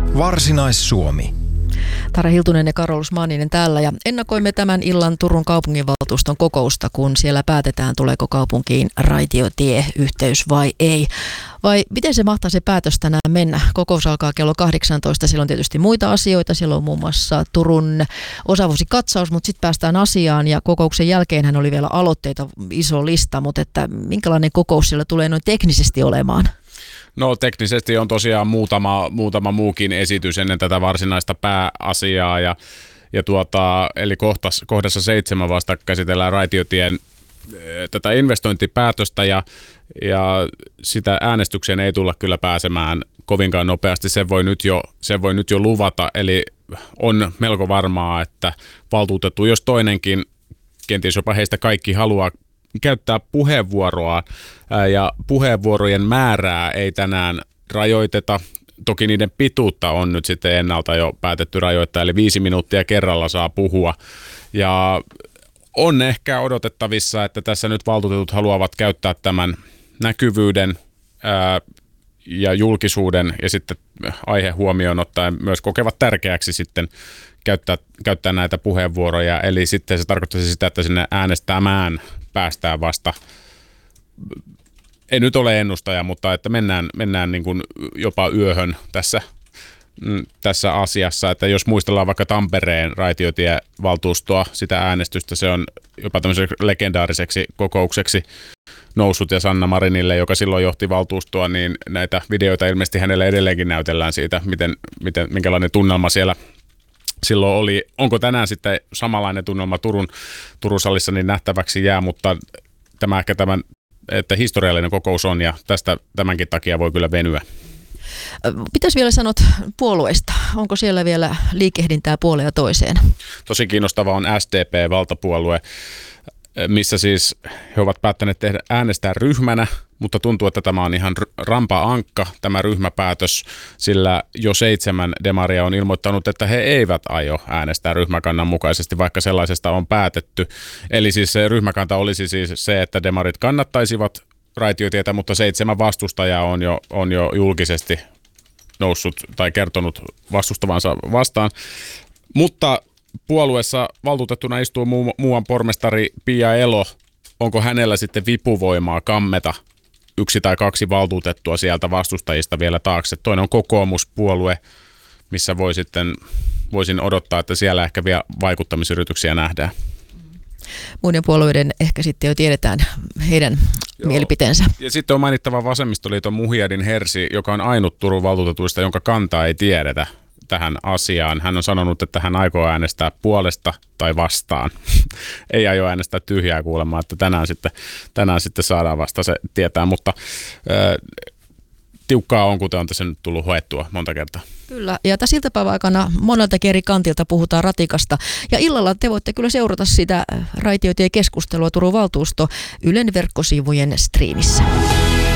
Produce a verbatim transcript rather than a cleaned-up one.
Varsinais-Suomi. Tara Hiltunen ja Karolus Manninen täällä ja ennakoimme tämän illan Turun kaupunginvaltuuston kokousta, kun siellä päätetään, tuleeko kaupunkiin raitiotieyhteys vai ei. Vai miten se mahtaa se päätös tänään mennä? Kokous alkaa kello kahdeksantoista. Siellä on tietysti muita asioita. Siellä on muun muassa Turun osavuosikatsaus, mutta sitten päästään asiaan. Ja kokouksen jälkeenhän oli vielä aloitteita, iso lista, mutta että minkälainen kokous siellä tulee noin teknisesti olemaan? No teknisesti on tosiaan muutama, muutama muukin esitys ennen tätä varsinaista pääasiaa. Ja, ja tuota, eli kohtas, kohdassa seitsemän vasta käsitellään raitiotien tätä investointipäätöstä ja, ja sitä äänestykseen ei tulla kyllä pääsemään kovinkaan nopeasti. Se voi nyt jo, se voi nyt jo luvata, eli on melko varmaa, että valtuutettu, jos toinenkin, kenties jopa heistä kaikki haluaa käyttää puheenvuoroa ja puheenvuorojen määrää ei tänään rajoiteta. Toki niiden pituutta on nyt sitten ennalta jo päätetty rajoittaa, eli viisi minuuttia kerralla saa puhua ja on ehkä odotettavissa, että tässä nyt valtuutetut haluavat käyttää tämän näkyvyyden ää, ja julkisuuden ja sitten aihe huomioon ottaen myös kokevat tärkeäksi sitten käyttää, käyttää näitä puheenvuoroja. Eli sitten se tarkoittaisi sitä, että sinne äänestämään päästään vasta, ei nyt ole ennustaja, mutta että mennään, mennään niin kuin jopa yöhön tässä tässä asiassa, että jos muistellaan vaikka Tampereen raitiotievaltuustoa, sitä äänestystä, se on jopa tämmöiseksi legendaariseksi kokoukseksi noussut ja Sanna Marinille, joka silloin johti valtuustoa, niin näitä videoita ilmeisesti hänelle edelleenkin näytellään siitä, miten, miten, minkälainen tunnelma siellä silloin oli. Onko tänään sitten samanlainen tunnelma Turun, Turun salissa, niin nähtäväksi jää, mutta tämä ehkä tämän, että historiallinen kokous on ja tästä tämänkin takia voi kyllä venyä. Pitäisi vielä sanoa puolueista. Onko siellä vielä liikehdintää puoleen ja toiseen? Tosi kiinnostava on S D P-valtapuolue, missä siis he ovat päättäneet tehdä äänestää ryhmänä, mutta tuntuu, että tämä on ihan rampa ankka, tämä ryhmäpäätös, sillä jo seitsemän demaria on ilmoittanut, että he eivät aio äänestää ryhmäkannan mukaisesti, vaikka sellaisesta on päätetty. Eli siis se ryhmäkanta olisi siis se, että demarit kannattaisivat raitiotietä, mutta seitsemän vastustajaa on jo, on jo julkisesti noussut tai kertonut vastustavansa vastaan. Mutta puolueessa valtuutettuna istuu muu, muuan pormestari Pia Elo. Onko hänellä sitten vipuvoimaa kammeta yksi tai kaksi valtuutettua sieltä vastustajista vielä taakse? Toinen on kokoomuspuolue, missä voi sitten, voisin odottaa, että siellä ehkä vielä vaikuttamisyrityksiä nähdään. Muiden puolueiden ehkä sitten jo tiedetään heidän Joo. mielipiteensä. Ja sitten on mainittava Vasemmistoliiton Muhiedin Hersi, joka on ainut Turun valtuutetuista, jonka kantaa ei tiedetä tähän asiaan. Hän on sanonut, että hän aikoo äänestää puolesta tai vastaan. Ei aio äänestää tyhjää kuulemaan, että tänään sitten, tänään sitten saadaan vasta se tietää, mutta äh, tiukkaa on, kuten on tässä nyt tullut hoettua monta kertaa. Kyllä, ja tässä iltapäivän aikana monelta eri kantilta puhutaan ratikasta. Ja illalla te voitte kyllä seurata sitä raitiotiekeskustelua Turun valtuusto Ylen verkkosivujen striimissä.